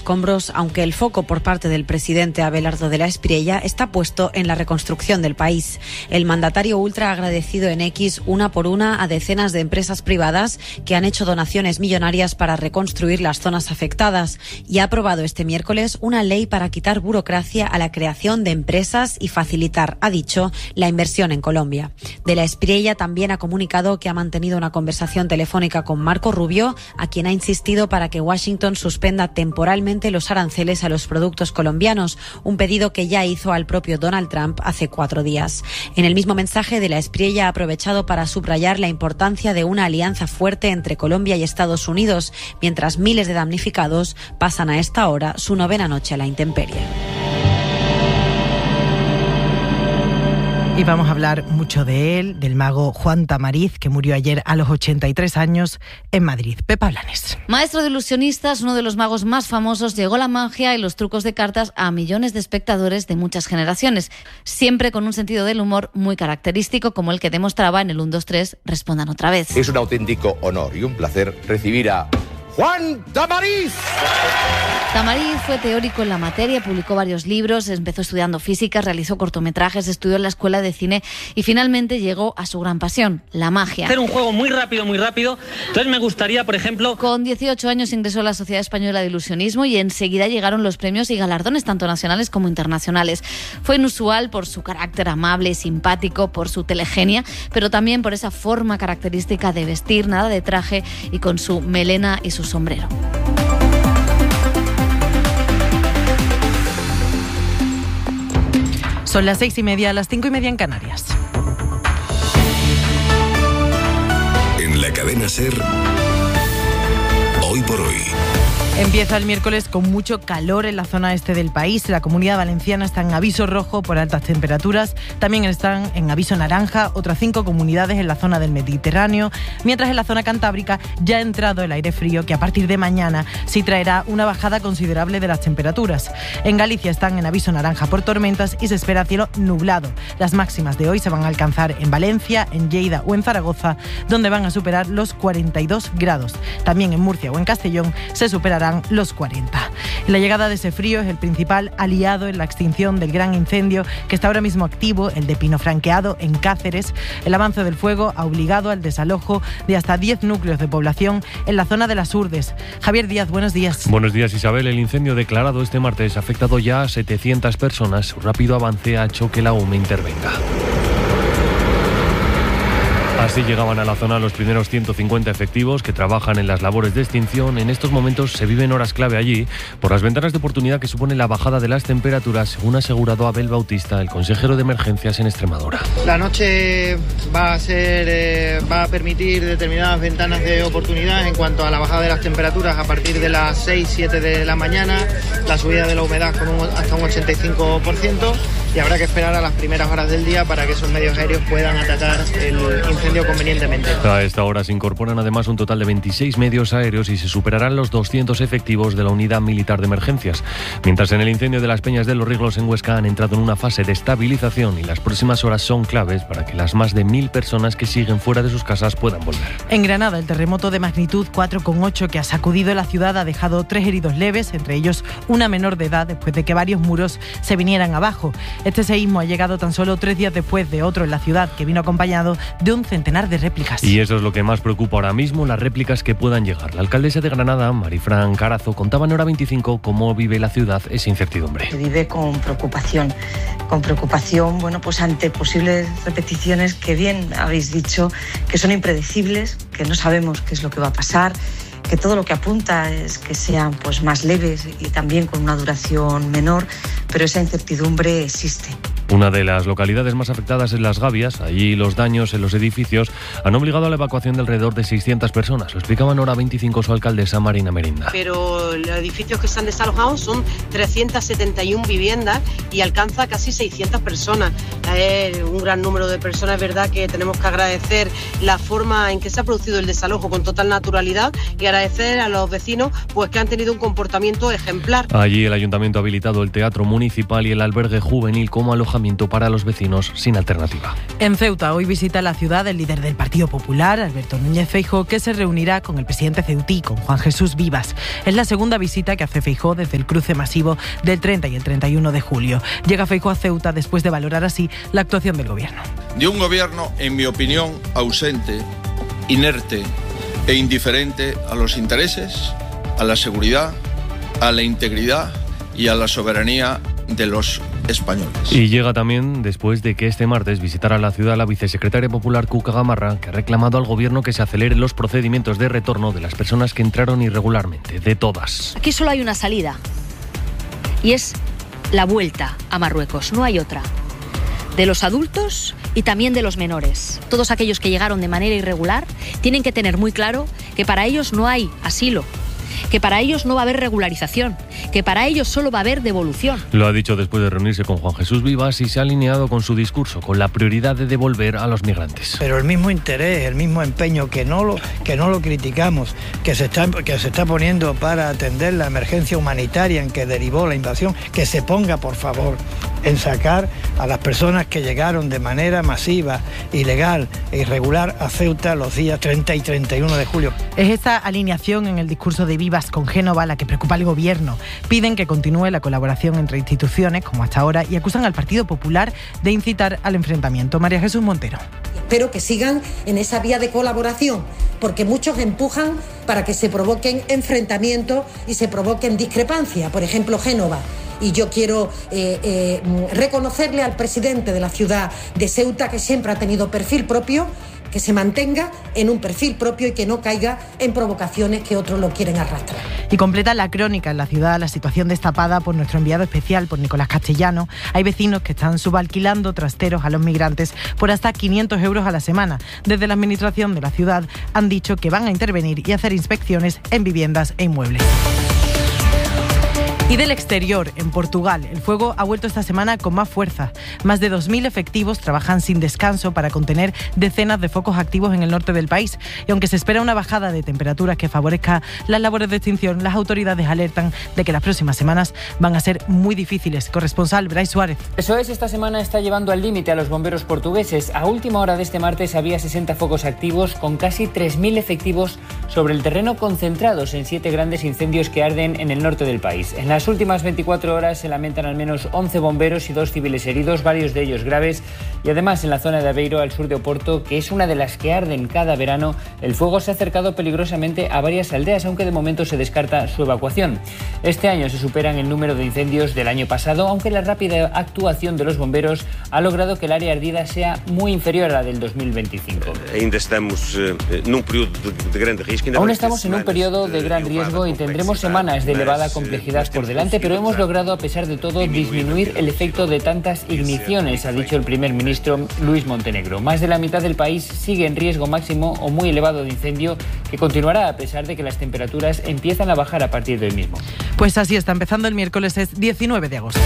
escombros, aunque el foco por parte del presidente Abelardo de la Espriella está puesto en la reconstrucción del país. El mandatario ultra ha agradecido en X una por una a decenas de empresas privadas que han hecho donaciones millonarias para reconstruir las zonas afectadas y ha aprobado este miércoles una ley para quitar burocracia a la creación de empresas y facilitar, ha dicho, la inversión en Colombia. De la Espriella también ha comunicado que ha mantenido una conversación telefónica con Marco Rubio, a quien ha insistido para que Washington suspenda temporalmente los aranceles a los productos colombianos, un pedido que ya hizo al propio Donald Trump hace 4 días. En el mismo mensaje, de la Espriella ha aprovechado para subrayar la importancia de una alianza fuerte entre Colombia y Estados Unidos, mientras miles de damnificados pasan a esta hora su 9ª noche a la intemperie. Y vamos a hablar mucho de él, del mago Juan Tamariz, que murió ayer a los 83 años en Madrid. Pepa Blanes. Maestro de ilusionistas, uno de los magos más famosos, llegó la magia y los trucos de cartas a millones de espectadores de muchas generaciones, siempre con un sentido del humor muy característico, como el que demostraba en el 1, 2, 3, Respondan otra vez. Es un auténtico honor y un placer recibir a Juan Tamariz. Tamariz fue teórico en la materia, publicó varios libros, empezó estudiando física, realizó cortometrajes, estudió en la escuela de cine y finalmente llegó a su gran pasión, la magia. Hacer un juego muy rápido. Entonces me gustaría, por ejemplo... Con 18 años ingresó a la Sociedad Española de Ilusionismo y enseguida llegaron los premios y galardones, tanto nacionales como internacionales. Fue inusual por su carácter amable y simpático, por su telegenia, pero también por esa forma característica de vestir, nada de traje y con su melena y su sombrero. Son las 6:30, las 5:30 en Canarias. En la cadena SER, Hoy por Hoy. Empieza el miércoles con mucho calor en la zona este del país. La Comunidad Valenciana está en aviso rojo por altas temperaturas. También están en aviso naranja otras 5 comunidades en la zona del Mediterráneo, mientras en la zona cantábrica ya ha entrado el aire frío, que a partir de mañana sí traerá una bajada considerable de las temperaturas. En Galicia están en aviso naranja por tormentas y se espera cielo nublado. Las máximas de hoy se van a alcanzar en Valencia, en Lleida o en Zaragoza, donde van a superar los 42 grados. También en Murcia o en Castellón se superarán los 40. La llegada de ese frío es el principal aliado en la extinción del gran incendio que está ahora mismo activo, el de Pino Franqueado en Cáceres. El avance del fuego ha obligado al desalojo de hasta 10 núcleos de población en la zona de Las Urdes. Javier Díaz, buenos días. Buenos días, Isabel. El incendio declarado este martes ha afectado ya a 700 personas. Su rápido avance ha hecho que la UME intervenga. Así llegaban a la zona los primeros 150 efectivos que trabajan en las labores de extinción. En estos momentos se viven horas clave allí por las ventanas de oportunidad que supone la bajada de las temperaturas, según ha asegurado Abel Bautista, el consejero de emergencias en Extremadura. La noche va a permitir determinadas ventanas de oportunidad en cuanto a la bajada de las temperaturas a partir de las 6-7 de la mañana, la subida de la humedad hasta un 85%, y habrá que esperar a las primeras horas del día para que esos medios aéreos puedan atacar el incendio convenientemente. A esta hora se incorporan además un total de 26 medios aéreos y se superarán los 200 efectivos de la Unidad Militar de Emergencias. Mientras en el incendio de las Peñas de los Riglos en Huesca han entrado en una fase de estabilización y las próximas horas son claves para que las más de 1.000 personas que siguen fuera de sus casas puedan volver. En Granada, el terremoto de magnitud 4,8 que ha sacudido la ciudad ha dejado 3 heridos leves, entre ellos una menor de edad, después de que varios muros se vinieran abajo. Este seísmo ha llegado tan solo 3 días después de otro en la ciudad, que vino acompañado de un centenar de réplicas. Y eso es lo que más preocupa ahora mismo, las réplicas que puedan llegar. La alcaldesa de Granada, Marifran Carazo, contaba en Hora 25 cómo vive la ciudad esa incertidumbre. Se vive con preocupación, bueno, pues ante posibles repeticiones que bien habéis dicho, que son impredecibles, que no sabemos qué es lo que va a pasar, que todo lo que apunta es que sean pues más leves y también con una duración menor, pero esa incertidumbre existe. Una de las localidades más afectadas es Las Gavias. Allí los daños en los edificios han obligado a la evacuación de alrededor de 600 personas. Lo explicaba en Hora 25 su alcaldesa Marina Merinda. Pero los edificios que están desalojados son 371 viviendas y alcanza casi 600 personas. Es un gran número de personas, es verdad que tenemos que agradecer la forma en que se ha producido el desalojo con total naturalidad y agradecer a los vecinos pues que han tenido un comportamiento ejemplar. Allí el ayuntamiento ha habilitado el teatro municipal y el albergue juvenil como alojamiento alojamiento para los vecinos sin alternativa. En Ceuta hoy visita la ciudad el líder del Partido Popular, Alberto Núñez Feijóo, que se reunirá con el presidente ceutí, con Juan Jesús Vivas. Es la segunda visita que hace Feijóo desde el cruce masivo del 30 y el 31 de julio. Llega Feijóo a Ceuta después de valorar así la actuación del gobierno. De un gobierno, en mi opinión, ausente, inerte e indiferente a los intereses, a la seguridad, a la integridad y a la soberanía de los españoles. Y llega también después de que este martes visitara la ciudad la vicesecretaria popular Cuca Gamarra, que ha reclamado al gobierno que se aceleren los procedimientos de retorno de las personas que entraron irregularmente, de todas. Aquí solo hay una salida y es la vuelta a Marruecos, no hay otra. De los adultos y también de los menores. Todos aquellos que llegaron de manera irregular tienen que tener muy claro que para ellos no hay asilo, que para ellos no va a haber regularización, que para ellos solo va a haber devolución. Lo ha dicho después de reunirse con Juan Jesús Vivas y se ha alineado con su discurso, con la prioridad de devolver a los migrantes. Pero el mismo interés, el mismo empeño, que no lo criticamos, que se está poniendo para atender la emergencia humanitaria en que derivó la invasión, que se ponga, por favor, en sacar a las personas que llegaron de manera masiva, ilegal e irregular a Ceuta los días 30 y 31 de julio. Es esta alineación en el discurso de Vivas con Génova la que preocupa al gobierno. Piden que continúe la colaboración entre instituciones, como hasta ahora, y acusan al Partido Popular de incitar al enfrentamiento. María Jesús Montero. Espero que sigan en esa vía de colaboración, porque muchos empujan para que se provoquen enfrentamientos y se provoquen discrepancias. Por ejemplo, Génova. Y yo quiero reconocerle al presidente de la ciudad de Ceuta, que siempre ha tenido perfil propio, que se mantenga en un perfil propio y que no caiga en provocaciones que otros lo quieren arrastrar. Y completa la crónica en la ciudad la situación destapada por nuestro enviado especial, por Nicolás Castellano. Hay vecinos que están subalquilando trasteros a los migrantes por hasta 500 euros a la semana. Desde la administración de la ciudad han dicho que van a intervenir y hacer inspecciones en viviendas e inmuebles. Y del exterior, en Portugal, el fuego ha vuelto esta semana con más fuerza. Más de 2.000 efectivos trabajan sin descanso para contener decenas de focos activos en el norte del país. Y aunque se espera una bajada de temperaturas que favorezca las labores de extinción, las autoridades alertan de que las próximas semanas van a ser muy difíciles. Corresponsal Brais Suárez. Eso es, esta semana está llevando al límite a los bomberos portugueses. A última hora de este martes había 60 focos activos con casi 3.000 efectivos sobre el terreno, concentrados en 7 grandes incendios que arden en el norte del país. En las últimas 24 horas se lamentan al menos 11 bomberos y 2 civiles heridos, varios de ellos graves. Y además en la zona de Aveiro, al sur de Oporto, que es una de las que arden cada verano, el fuego se ha acercado peligrosamente a varias aldeas, aunque de momento se descarta su evacuación. Este año se superan el número de incendios del año pasado, aunque la rápida actuación de los bomberos ha logrado que el área ardida sea muy inferior a la del 2025. Aún estamos en un periodo de gran riesgo y tendremos semanas de elevada complejidad por delante, pero hemos logrado, a pesar de todo, disminuir el efecto de tantas igniciones, ha dicho el primer ministro Luis Montenegro. Más de la mitad del país sigue en riesgo máximo o muy elevado de incendio, que continuará a pesar de que las temperaturas empiezan a bajar a partir de hoy mismo. Pues así está empezando el miércoles, es 19 de agosto.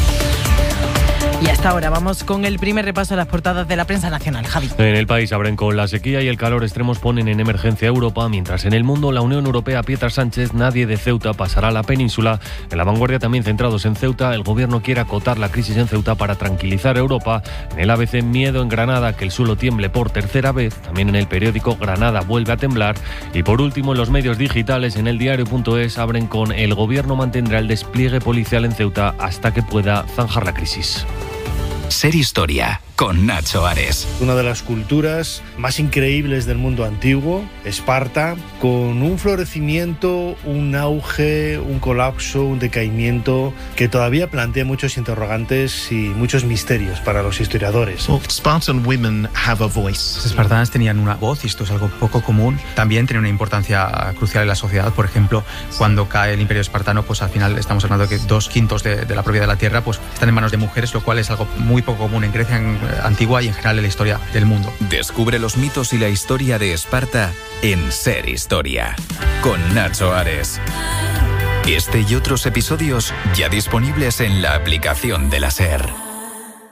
Y hasta ahora vamos con el primer repaso a las portadas de la prensa nacional. Javi. En el país abren con la sequía y el calor extremos ponen en emergencia a Europa, mientras en el mundo la Unión Europea Pietra Sánchez, nadie de Ceuta pasará a la península. En La Vanguardia, también centrados en Ceuta, el gobierno quiere acotar la crisis en Ceuta para tranquilizar a Europa. En el ABC, miedo en Granada, que el suelo tiemble por tercera vez. También en el periódico, Granada vuelve a temblar. Y por último, en los medios digitales, en eldiario.es, abren con el gobierno mantendrá el despliegue policial en Ceuta hasta que pueda zanjar la crisis. Ser Historia, con Nacho Ares. Una de las culturas más increíbles del mundo antiguo, Esparta, con un florecimiento, un auge, un colapso, un decaimiento que todavía plantea muchos interrogantes y muchos misterios para los historiadores. Spartan women have a voice. Las espartanas tenían una voz y esto es algo poco común. También tiene una importancia crucial en la sociedad. Por ejemplo, cuando cae el Imperio Espartano, pues al final estamos hablando de que 2/5 de la propiedad de la tierra pues están en manos de mujeres, lo cual es algo muy poco común en Grecia antigua y en general en la historia del mundo. Descubre los mitos y la historia de Esparta en Ser Historia, con Nacho Ares. Este y otros episodios ya disponibles en la aplicación de la SER.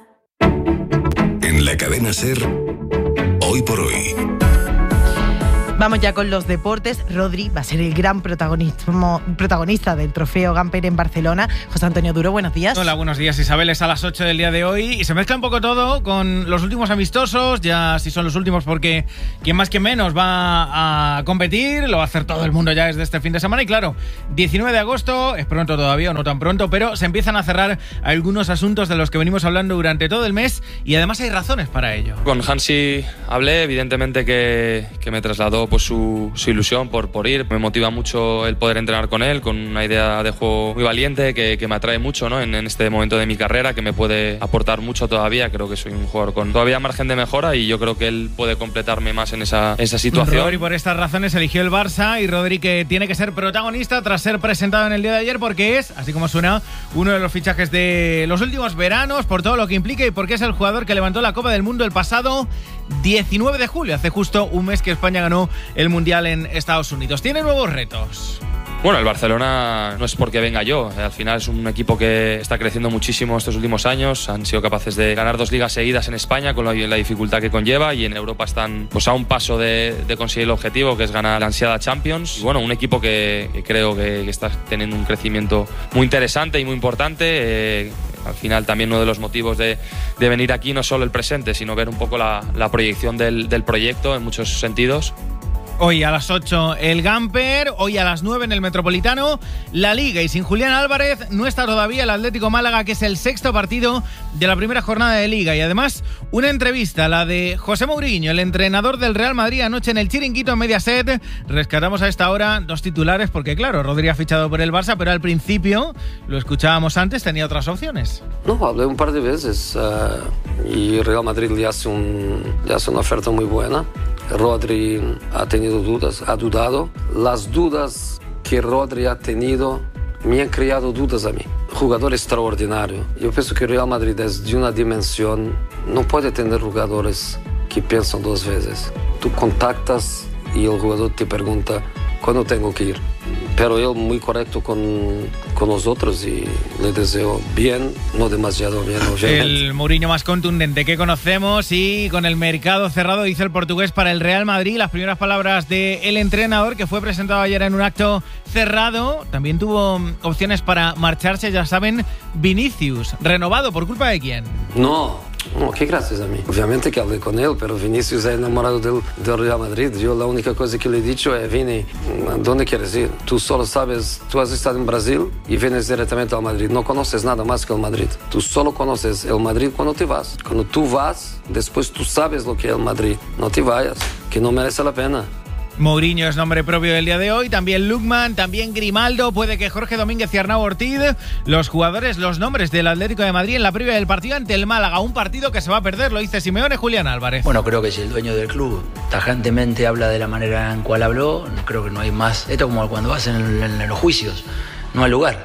En la cadena SER, hoy por hoy. Vamos ya con los deportes. Rodri va a ser el gran protagonista del trofeo Gamper en Barcelona. José Antonio Duro, buenos días. Hola, buenos días, Isabel. Es a las 8 del día de hoy y se mezcla un poco todo con los últimos amistosos. Ya si son los últimos porque quien más que menos va a competir, lo va a hacer todo el mundo ya desde este fin de semana. Y claro, 19 de agosto, es pronto todavía o no tan pronto, pero se empiezan a cerrar algunos asuntos de los que venimos hablando durante todo el mes y además hay razones para ello. Con Hansi hablé, evidentemente que me trasladó pues su ilusión por ir. Me motiva mucho el poder entrenar con él, con una idea de juego muy valiente que me atrae mucho, ¿no? en este momento de mi carrera, que me puede aportar mucho todavía. Creo que soy un jugador con todavía margen de mejora y yo creo que él puede completarme más en esa situación. Rodri por estas razones eligió el Barça y Rodri que tiene que ser protagonista tras ser presentado en el día de ayer porque es, así como suena, uno de los fichajes de los últimos veranos por todo lo que implica y porque es el jugador que levantó la Copa del Mundo el pasado 19 de julio, hace justo un mes que España ganó el Mundial en Estados Unidos. Tiene nuevos retos. Bueno, el Barcelona no es porque venga yo, al final es un equipo que está creciendo muchísimo estos últimos años, han sido capaces de ganar 2 ligas seguidas en España con la dificultad que conlleva y en Europa están pues a un paso de conseguir el objetivo que es ganar la ansiada Champions. Y bueno, un equipo que creo que está teniendo un crecimiento muy interesante y muy importante. Al final también uno de los motivos de venir aquí no es solo el presente, sino ver un poco la proyección del proyecto en muchos sentidos. Hoy a las 8 el Gamper, hoy a las 9 en el Metropolitano la Liga y sin Julián Álvarez no está todavía el Atlético Málaga, que es el 6º partido de la primera jornada de Liga y además una entrevista, la de José Mourinho, el entrenador del Real Madrid anoche en el Chiringuito en Mediaset. Rescatamos a esta hora 2 titulares porque claro, Rodri ha fichado por el Barça, pero al principio, lo escuchábamos antes, tenía otras opciones. No, hablé un par de veces y Real Madrid le hace una oferta muy buena. Rodri ha tenido dudas, ha dudado. Las dudas que Rodri ha tenido me han creado dudas a mí. Jugador extraordinario. Yo pienso que Real Madrid es de una dimensión, no puede tener jugadores que piensan 2 veces. Tú contactas y el jugador te pregunta cuándo tengo que ir. Pero él muy correcto con nosotros y le deseo bien, no demasiado bien, obviamente. El Mourinho más contundente que conocemos y con el mercado cerrado, dice el portugués, para el Real Madrid. Las primeras palabras del entrenador, que fue presentado ayer en un acto cerrado. También tuvo opciones para marcharse, ya saben, Vinicius. ¿Renovado por culpa de quién? No, que gracias a mí. Obviamente que hablé con él, pero Vinicius es enamorado del Real Madrid. Yo la única cosa que le he dicho es, Vini, ¿dónde quieres ir? Tú solo sabes, tú has estado en Brasil y vienes directamente al Madrid. No conoces nada más que el Madrid. Tú solo conoces el Madrid cuando te vas. Cuando tú vas, después tú sabes lo que es el Madrid. No te vayas, que no merece la pena. Mourinho es nombre propio del día de hoy, también Lookman, también Grimaldo, puede que Jorge Domínguez y Arnau Ortiz, los jugadores, los nombres del Atlético de Madrid en la previa del partido ante el Málaga, un partido que se va a perder, lo dice Simeone. Julián Álvarez. Bueno, creo que si el dueño del club tajantemente habla de la manera en cual habló, creo que no hay más, esto como cuando vas en los juicios, no hay lugar,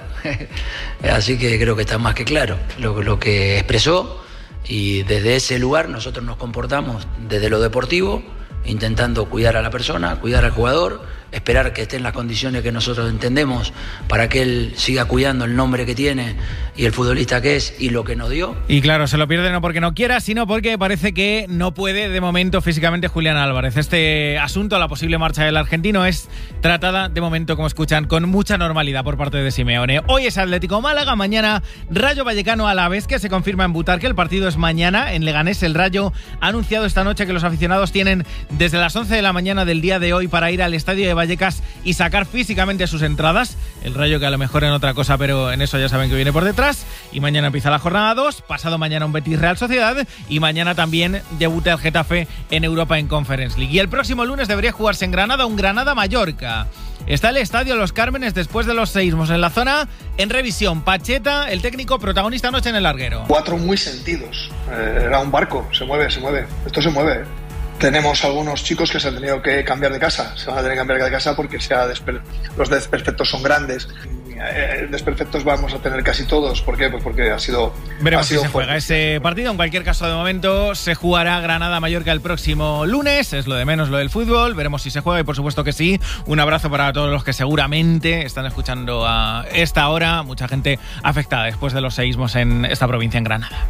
así que creo que está más que claro lo que expresó y desde ese lugar nosotros nos comportamos desde lo deportivo, intentando cuidar a la persona, cuidar al jugador, esperar que esté en las condiciones que nosotros entendemos para que él siga cuidando el nombre que tiene y el futbolista que es y lo que nos dio. Y claro, se lo pierde no porque no quiera, sino porque parece que no puede de momento físicamente Julián Álvarez. Este asunto, la posible marcha del argentino, es tratada de momento, como escuchan, con mucha normalidad por parte de Simeone. Hoy es Atlético Málaga, mañana Rayo Vallecano Alavés, que se confirma en Butarque. El partido es mañana en Leganés. El Rayo ha anunciado esta noche que los aficionados tienen desde las 11 de la mañana del día de hoy para ir al estadio de Vallecas y sacar físicamente sus entradas. El Rayo que a lo mejor en otra cosa, pero en eso ya saben que viene por detrás. Y mañana empieza la jornada 2, pasado mañana un Betis Real Sociedad y mañana también debuta el Getafe en Europa en Conference League. Y el próximo lunes debería jugarse en Granada un Granada-Mallorca. Está el estadio Los Cármenes después de los seísmos en la zona en revisión. Pacheta, el técnico protagonista anoche en el larguero. 4 muy sentidos. Era un barco, se mueve. Esto se mueve. Tenemos algunos chicos que se han tenido que cambiar de casa. Se van a tener que cambiar de casa porque los desperfectos son grandes. Desperfectos vamos a tener casi todos. ¿Por qué? Pues porque ha sido... Veremos si se juega ese partido. En cualquier caso, de momento, se jugará Granada-Mallorca el próximo lunes. Es lo de menos lo del fútbol. Veremos si se juega y por supuesto que sí. Un abrazo para todos los que seguramente están escuchando a esta hora. Mucha gente afectada después de los seísmos en esta provincia, en Granada.